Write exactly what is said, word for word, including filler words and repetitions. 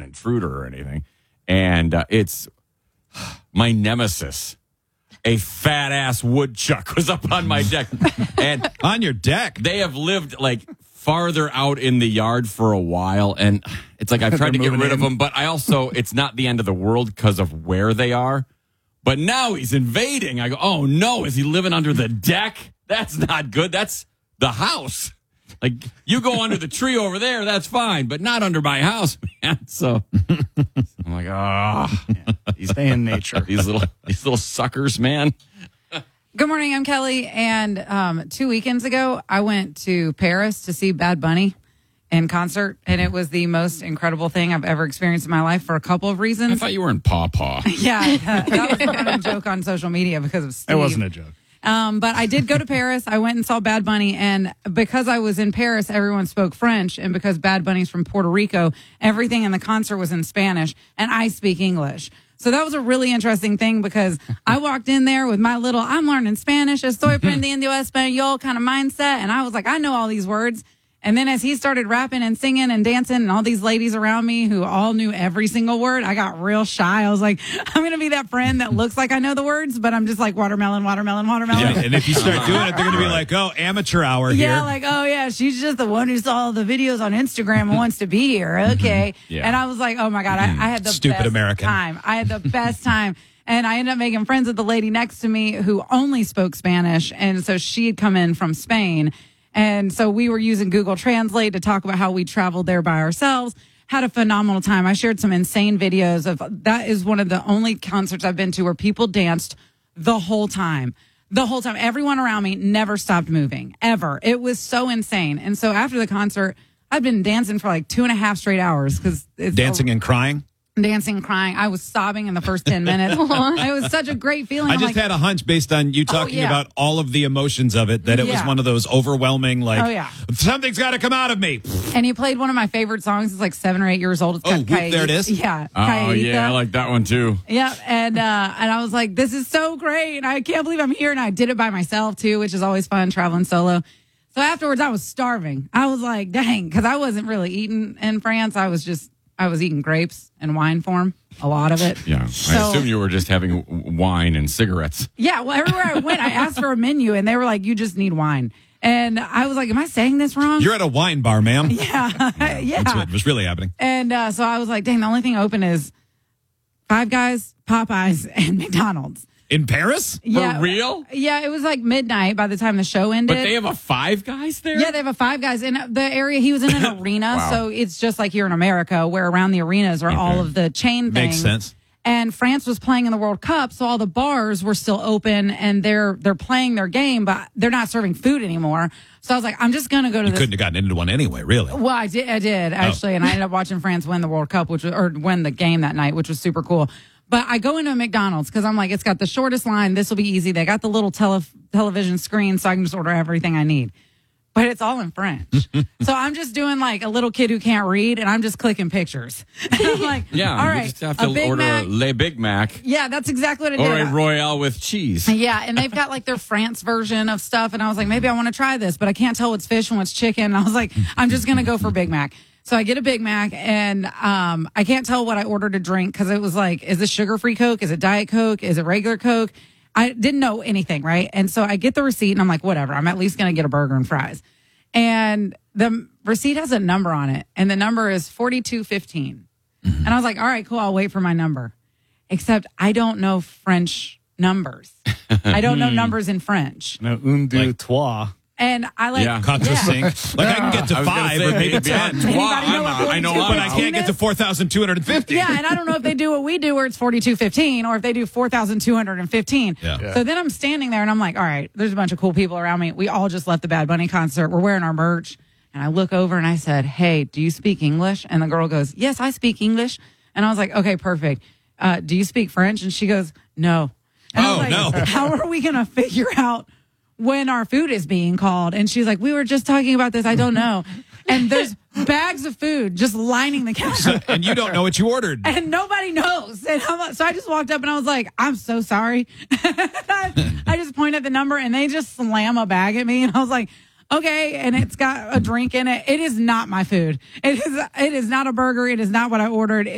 intruder or anything. And uh, it's my nemesis. A fat ass woodchuck was up on my deck. And on your deck? They have lived like farther out in the yard for a while. And it's like I've tried to get rid in. of them, but I also, it's not the end of the world because of where they are. But now he's invading. I go, oh no, is he living under the deck? That's not good. That's the house. Like, you go under the tree over there, that's fine, but not under my house, man. So I'm like, oh, yeah, stay in nature. These little, these little suckers, man. Good morning, I'm Kelly. And um, two weekends ago, I went to Paris to see Bad Bunny in concert, and it was the most incredible thing I've ever experienced in my life for a couple of reasons. I thought you were in Paw Paw. Yeah, that, that was a running joke on social media because of Steve. It wasn't a joke. Um, but I did go to Paris. I went and saw Bad Bunny, and because I was in Paris, everyone spoke French, and because Bad Bunny's from Puerto Rico, everything in the concert was in Spanish, and I speak English. So that was a really interesting thing because I walked in there with my little, I'm learning Spanish, estoy aprendiendo español kind of mindset, and I was like, I know all these words. And then as he started rapping and singing and dancing and all these ladies around me who all knew every single word, I got real shy. I was like, I'm going to be that friend that looks like I know the words, but I'm just like watermelon, watermelon, watermelon. Yeah, and if you start doing it, they're going to be like, oh, amateur hour here. Yeah, like, oh, yeah, she's just the one who saw the videos on Instagram and wants to be here. Okay. Mm-hmm. Yeah. And I was like, oh, my God, I, I had the Stupid best American. time. I had the best time. And I ended up making friends with the lady next to me who only spoke Spanish. And so she had come in from Spain. And so we were using Google Translate to talk about how we traveled there by ourselves, had a phenomenal time. I shared some insane videos of that is one of the only concerts I've been to where people danced the whole time. The whole time. Everyone around me never stopped moving, ever. It was so insane. And so after the concert, I've been dancing for like two and a half straight hours because it's dancing a, and crying. Dancing, crying. I was sobbing in the first ten minutes. It was such a great feeling. I I'm just like, had a hunch based on you talking oh, yeah. about all of the emotions of it, that it yeah. was one of those overwhelming, like, oh, yeah. something's got to come out of me. And he played one of my favorite songs. It's like seven or eight years old. It's oh, whoop, there it is. Yeah. Oh, Caída. yeah, I like that one too. Yeah. And, uh, and I was like, this is so great. And I can't believe I'm here. And I did it by myself too, which is always fun traveling solo. So afterwards, I was starving. I was like, dang, because I wasn't really eating in France. I was just, I was eating grapes and wine form, a lot of it. Yeah. So, I assume you were just having w- wine and cigarettes. Yeah. Well, everywhere I went, I asked for a menu and they were like, you just need wine. And I was like, am I saying this wrong? You're at a wine bar, ma'am. Yeah. Yeah. yeah. That's what was really happening. And uh, so I was like, dang, the only thing open is Five Guys, Popeyes, and McDonald's. In Paris? Yeah. For real? Yeah, it was like midnight by the time the show ended. But they have a Five Guys there? Yeah, they have a Five Guys in the area. He was in an arena, Wow. so it's just like here in America, where around the arenas are Okay. all of the chain things. Makes sense. And France was playing in the World Cup, so all the bars were still open, and they're they're playing their game, but they're not serving food anymore. So I was like, I'm just gonna go to You this. couldn't have gotten into one anyway, really. Well, I did, I did actually, and I ended up watching France win the World Cup, which was, or win the game that night, which was super cool. But I go into a McDonald's because I'm like, it's got the shortest line. This will be easy. They got the little tele- television screen, so I can just order everything I need. But it's all in French. So I'm just doing like a little kid who can't read, and I'm just clicking pictures. And I'm like, Yeah, all you right, just have a to Big order Mac. a Le Big Mac Yeah, that's exactly what I or did. a Royale with cheese. Yeah, and they've got like their France version of stuff, and I was like, maybe I want to try this, but I can't tell what's fish and what's chicken. And I was like, I'm just gonna go for Big Mac. So I get a Big Mac, and um, I can't tell what I ordered to drink because it was like, is this sugar-free Coke? Is it Diet Coke? Is it regular Coke? I didn't know anything, right? And so I get the receipt, and I'm like, whatever. I'm at least gonna get a burger and fries. And the receipt has a number on it, and the number is forty-two fifteen. Mm-hmm. And I was like, all right, cool, I'll wait for my number. Except I don't know French numbers. I don't know numbers in French. No, un, deux, Like- trois. And I like, Yeah. Contre yeah. cinq. Like I can get to I was gonna five say, or maybe maybe ten. on- Anybody know I'm what out. I know forty-two I'm But I out. can't get to four thousand two hundred fifty. Yeah, and I don't know if they do what we do where it's forty-two fifteen or if they do four thousand two hundred fifteen. Yeah. Yeah. So then I'm standing there and I'm like, all right, there's a bunch of cool people around me. We all just left the Bad Bunny concert. We're wearing our merch. And I look over and I said, hey, do you speak English? And the girl goes, yes, I speak English. And I was like, okay, perfect. Uh, do you speak French? And she goes, no. And I was Oh, like, no. How are we going to figure out when our food is being called? And she's like, we were just talking about this. I don't know. And there's bags of food just lining the counter. And you don't know what you ordered. And nobody knows. And I'm, so I just walked up and I was like, I'm so sorry. I, I just pointed at the number and they just slam a bag at me. And I was like, okay. And it's got a drink in it. It is not my food. It is, it is not a burger. It is not what I ordered.